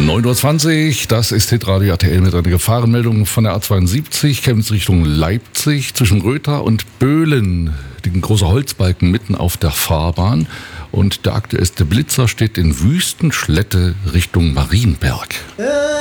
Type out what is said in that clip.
9:20 Uhr, das ist Hitradio RTL mit einer Gefahrenmeldung von der A72, Chemnitz Richtung Leipzig. Zwischen Rötha und Böhlen liegen große Holzbalken mitten auf der Fahrbahn. Und der aktuellste Blitzer steht in Wüstenschlette Richtung Marienberg.